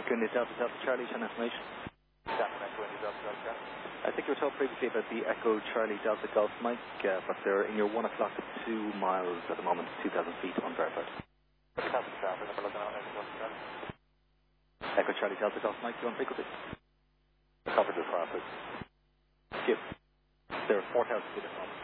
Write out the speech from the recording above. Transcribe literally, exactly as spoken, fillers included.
Echo India Delta Delta Charlie, Channel Information. Captain Echo India Delta Delta Charlie. I think you were told previously about the Echo Charlie Delta Golf Mike, uh, but they're in your one o'clock at two miles at the moment, two thousand feet unverified. Captain Traffic, number looking out, Echo Delta Charlie. Echo Charlie Delta Golf Mike, you on frequency? Covered this traffic. Thank you. They're four thousand feet at the moment.